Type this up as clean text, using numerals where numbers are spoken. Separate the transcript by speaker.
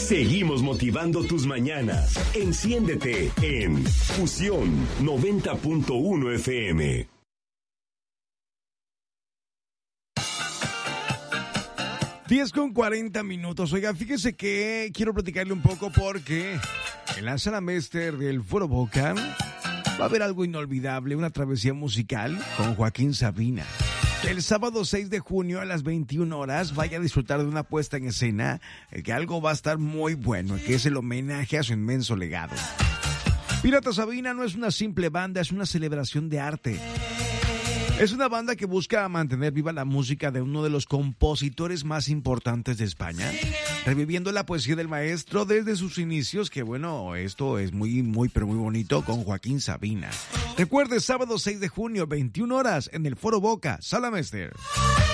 Speaker 1: Seguimos motivando tus mañanas. Enciéndete en Fusión 90.1 FM.
Speaker 2: Diez con 40 minutos. Oiga, fíjese que quiero platicarle un poco porque en la sala Mester del Foro Boca va a haber algo inolvidable, una travesía musical con Joaquín Sabina. El sábado 6 de junio a las 21 horas vaya a disfrutar de una puesta en escena, que algo va a estar muy bueno, que es el homenaje a su inmenso legado. Pirata Sabina no es una simple banda, es una celebración de arte. Es una banda que busca mantener viva la música de uno de los compositores más importantes de España, reviviendo la poesía del maestro desde sus inicios, que bueno, esto es muy bonito, con Joaquín Sabina. Recuerde, sábado 6 de junio, 21 horas, en el Foro Boca, Sala Mester.